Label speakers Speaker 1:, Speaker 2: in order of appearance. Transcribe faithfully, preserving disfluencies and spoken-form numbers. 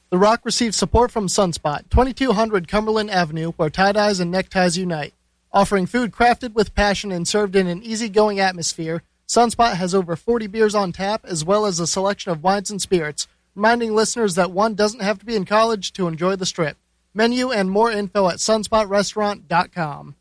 Speaker 1: The Rock receives support from Sunspot, twenty-two hundred Cumberland Avenue, where tie-dyes and neckties unite. Offering food crafted with passion and served in an easygoing atmosphere, Sunspot has over forty beers on tap, as well as a selection of wines and spirits, reminding listeners that one doesn't have to be in college to enjoy the Strip. Menu and more info at sunspot restaurant dot com.